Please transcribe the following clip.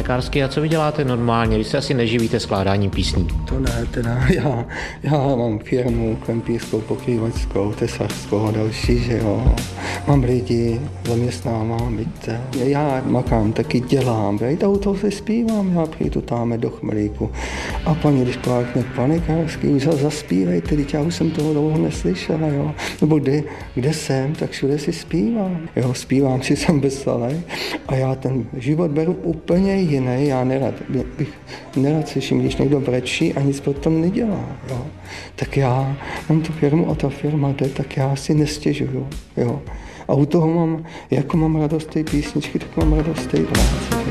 lékařsky. A co vy děláte normálně? Vy se asi neživíte skládáním písní. To ne, teda já mám firmu klempířskou, pokrývačskou, tesařskou a další, že jo. Mám lidi, zaměstnávám, víte. Já makám, taky dělám, víte, u toho se zpívám, já přijdu tam do Chmelíku. A paní, když plákne Panikářský, už zaspívejte, teď já už jsem toho dlouho neslyšela, jo. Nebo kde jsem, tak všude si zpívám, jo, zpívám si jsem veselý a já ten život beru úplně jiný, já bych nerad slyším, když někdo brečí a nic pro to nedělá, jo. Tak já mám tu firmu a ta firma jde, tak já si nestěžuju, jo. A u toho mám radost té písničky, tak mám radost té práce.